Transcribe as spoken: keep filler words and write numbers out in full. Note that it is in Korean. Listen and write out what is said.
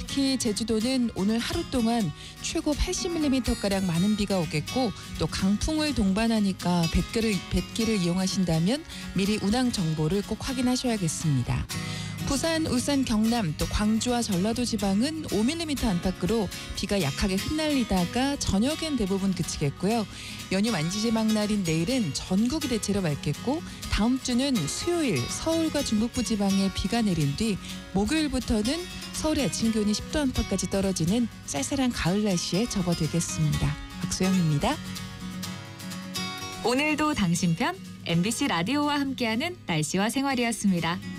특히 제주도는 오늘 하루 동안 최고 팔십 밀리미터가량 많은 비가 오겠고 또 강풍을 동반하니까 뱃길을, 뱃길을 이용하신다면 미리 운항 정보를 꼭 확인하셔야겠습니다. 부산, 울산, 경남, 또 광주와 전라도 지방은 오 밀리미터 안팎으로 비가 약하게 흩날리다가 저녁엔 대부분 그치겠고요. 연휴 만지지막 날인 내일은 전국이 대체로 맑겠고 다음 주는 수요일 서울과 중북부 지방에 비가 내린 뒤 목요일부터는 서울의 아침 기온이 십 도 안팎까지 떨어지는 쌀쌀한 가을 날씨에 접어들겠습니다. 박소영입니다. 오늘도 당신 편 엠비씨 라디오와 함께하는 날씨와 생활이었습니다.